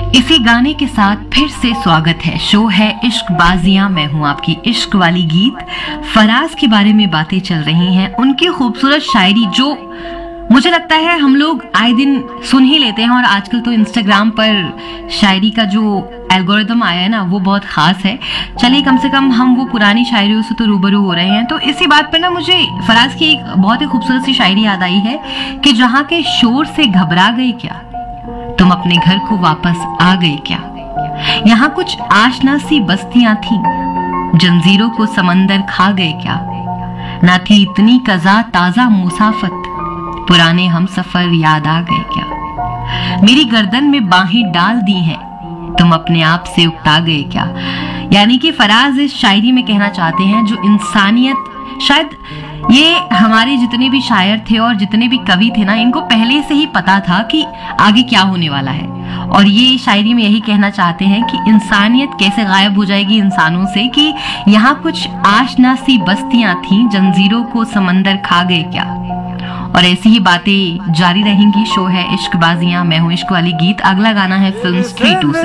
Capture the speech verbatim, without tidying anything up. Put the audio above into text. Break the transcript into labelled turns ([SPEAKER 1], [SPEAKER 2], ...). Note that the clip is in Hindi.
[SPEAKER 1] इसी गाने के साथ फिर से स्वागत है। शो है इश्क बाजियां, मैं हूं आपकी इश्क वाली गीत। फराज के बारे में बातें चल रही हैं, उनकी खूबसूरत शायरी जो मुझे लगता है हम लोग आए दिन सुन ही लेते हैं। और आजकल तो इंस्टाग्राम पर शायरी का जो एल्गोरिदम आया है ना, वो बहुत खास है। चलिए कम से कम हम वो पुरानी शायरियों से तो रूबरू हो रहे हैं। तो इसी बात पर ना मुझे फराज की एक बहुत ही खूबसूरत सी शायरी याद आई है कि जहाँ के शोर से घबरा गए क्या, तुम अपने घर को वापस आ गए क्या। यहाँ कुछ आशना सी बस्तियां थीं, जंजीरों को समंदर खा गए क्या। ना थी इतनी कज़ा ताजा मुसाफत, पुराने हम सफर याद आ गए क्या। मेरी गर्दन में बाहें डाल दी हैं, तुम अपने आप से उकता गए क्या। यानी कि फराज इस शायरी में कहना चाहते हैं जो इंसानियत, शायद ये हमारे जितने भी शायर थे और जितने भी कवि थे ना, इनको पहले से ही पता था कि आगे क्या होने वाला है। और ये शायरी में यही कहना चाहते हैं कि इंसानियत कैसे गायब हो जाएगी इंसानों से, कि यहाँ कुछ आशना सी बस्तियां थीं, जंजीरों को समंदर खा गए क्या। और ऐसी ही बातें जारी रहेंगी। शो है इश्क बाजियां, मैं हूं इश्क वाली गीत। अगला गाना है फिल्म स्त्री टू से।